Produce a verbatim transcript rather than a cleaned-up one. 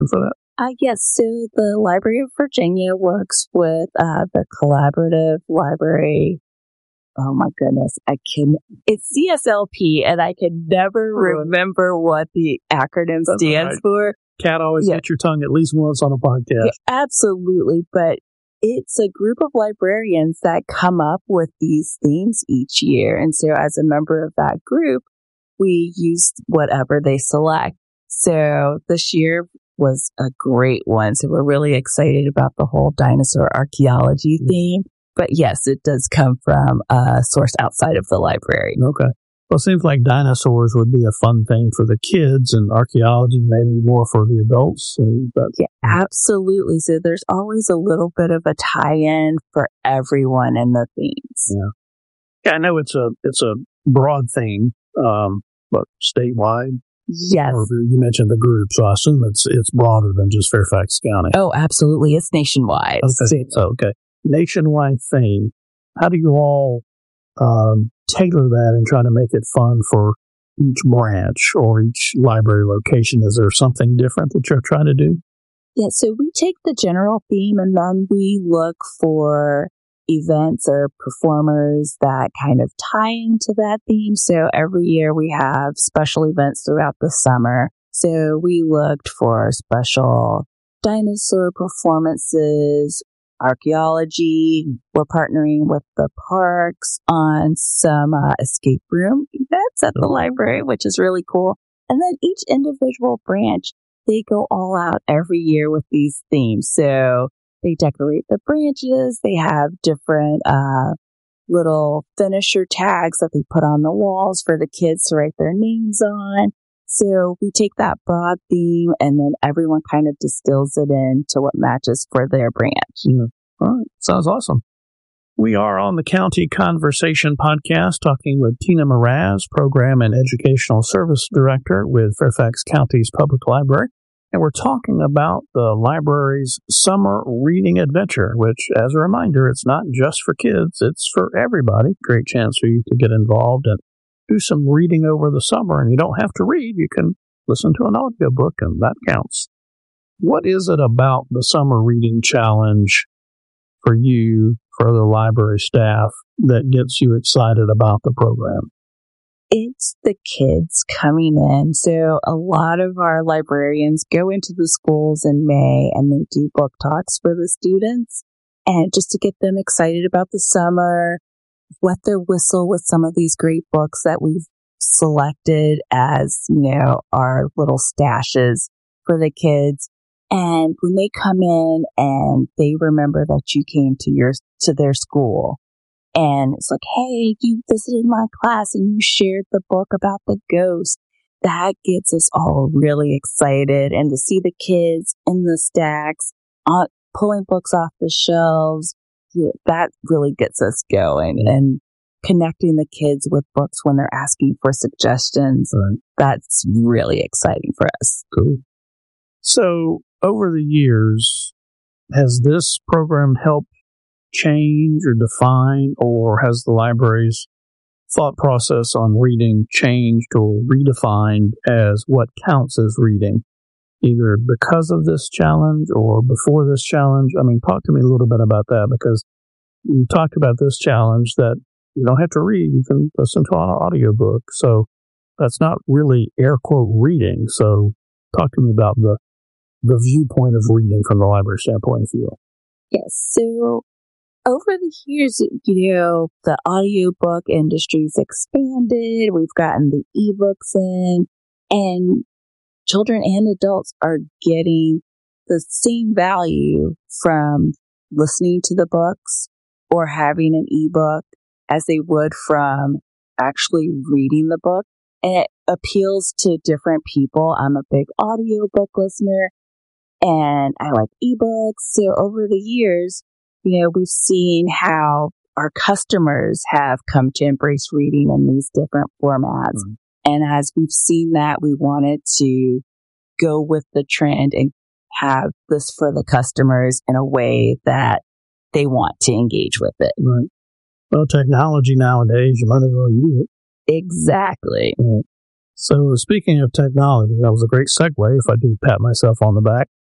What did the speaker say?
for that? Uh, yes, so the Library of Virginia works with uh, the Collaborative Library. Oh my goodness, I can, it's C S L P, and I can never remember what the acronym That's stands right. for. Cat always Yeah. hits your tongue at least once on a podcast. Yeah, absolutely, but it's a group of librarians that come up with these themes each year. And so as a member of that group, we used whatever they select. So this year was a great one. So we're really excited about the whole dinosaur archaeology theme. But yes, it does come from a source outside of the library. Okay. Well, it seems like dinosaurs would be a fun thing for the kids, and archaeology maybe more for the adults. And that's, yeah, absolutely. So there's always a little bit of a tie-in for everyone in the themes. Yeah. Yeah, I know it's a it's a broad theme, um, but statewide. Yes. Or you mentioned the group, so I assume it's it's broader than just Fairfax County. Oh, absolutely. It's nationwide. Okay. So, okay. Nationwide theme. How do you all um, tailor that and try to make it fun for each branch or each library location? Is there something different that you're trying to do? Yeah, so we take the general theme and then we look for events or performers that kind of tie into that theme. So every year we have special events throughout the summer. So we looked for special dinosaur performances, archaeology. We're partnering with the parks on some uh, escape room events at the library, which is really cool. And then each individual branch, they go all out every year with these themes. So they decorate the branches. They have different uh, little finisher tags that they put on the walls for the kids to write their names on. So we take that broad theme and then everyone kind of distills it into what matches for their branch. Yeah. All right. Sounds awesome. We are on the County Conversation podcast talking with Tina Mraz, Program and Educational Service Director with Fairfax County's Public Library. And we're talking about the library's summer reading adventure, which, as a reminder, it's not just for kids, it's for everybody. Great chance for you to get involved and do some reading over the summer. And you don't have to read, you can listen to an audiobook, and that counts. What is it about the Summer Reading Challenge for you, for the library staff, that gets you excited about the program? It's the kids coming in. So a lot of our librarians go into the schools in May and they do book talks for the students, and just to get them excited about the summer, wet their whistle with some of these great books that we've selected as, you know, our little stashes for the kids. And when they come in and they remember that you came to your, to their school, and it's like, hey, you visited my class and you shared the book about the ghost, that gets us all really excited. And to see the kids in the stacks, uh, pulling books off the shelves, yeah, that really gets us going. And connecting the kids with books when they're asking for suggestions, right, that's really exciting for us. Cool. So over the years, has this program helped change or define, or has the library's thought process on reading changed or redefined as what counts as reading, either because of this challenge or before this challenge? I mean, talk to me a little bit about that, because you talked about this challenge that you don't have to read, you can listen to an audiobook. So that's not really air quote reading. So talk to me about the the viewpoint of reading from the library standpoint, if you will. Yes. So over the years, you know, the audiobook industry's expanded. We've gotten the ebooks in, and children and adults are getting the same value from listening to the books or having an ebook as they would from actually reading the book. And it appeals to different people. I'm a big audiobook listener and I like ebooks. So over the years, you know, we've seen how our customers have come to embrace reading in these different formats. Mm-hmm. And as we've seen that, we wanted to go with the trend and have this for the customers in a way that they want to engage with it. Right. Well, technology nowadays, you might as well use it. Exactly. Right. So speaking of technology, that was a great segue, if I do pat myself on the back.